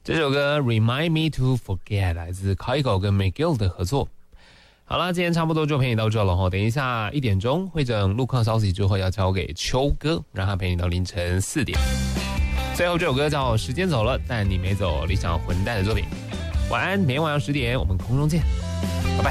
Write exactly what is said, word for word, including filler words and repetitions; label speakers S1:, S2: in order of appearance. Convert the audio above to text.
S1: 这首歌 Remind Me to Forget 来自 Kygo 跟 McGill 的合作。好了，今天差不多就陪你到这了哈。等一下一点钟会整路况消息之后，要交给秋哥，让他陪你到凌晨四点。最后这首歌叫《时间走了，但你没走》，理想混蛋的作品。晚安，每天晚上十点，我们空中见。